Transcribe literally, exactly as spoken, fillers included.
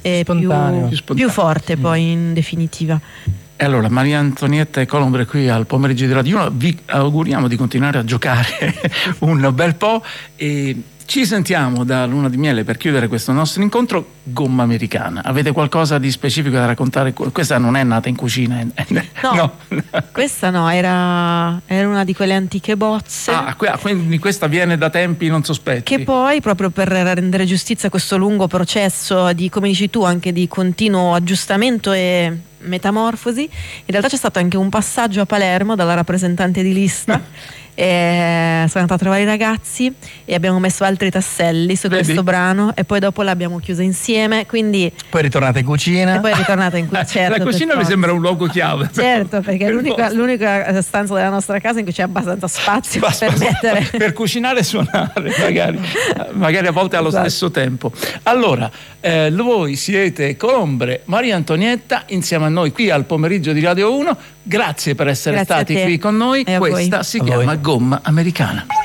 e Spontaneo. più, più forte poi in definitiva. E allora Maria Antonietta e Colombre qui al pomeriggio di Radio uno, vi auguriamo di continuare a giocare un bel po' e ci sentiamo da Luna di Miele per chiudere questo nostro incontro. Gomma americana, avete qualcosa di specifico da raccontare? Questa non è nata in cucina? No, no. Questa no, era, era una di quelle antiche bozze. Ah, quindi questa viene da tempi non sospetti. Che poi, proprio per rendere giustizia a questo lungo processo di, come dici tu, anche di continuo aggiustamento e metamorfosi, in realtà c'è stato anche un passaggio a Palermo dalla rappresentante di lista. E sono andata a trovare i ragazzi e abbiamo messo altri tasselli su Vedi? questo brano e poi dopo l'abbiamo chiusa insieme, quindi poi è ritornata in cucina e poi è ritornata in cucina. Certo, la cucina mi sembra un luogo chiave, certo, perché è l'unica, l'unica stanza della nostra casa in cui c'è abbastanza spazio Spazio, per mettere per cucinare e suonare magari, magari a volte allo esatto. stesso tempo. Allora eh, voi siete Colombre, Maria Antonietta insieme a noi qui al pomeriggio di Radio uno. Grazie per essere Grazie stati qui con noi. Questa si chiama Gomma americana.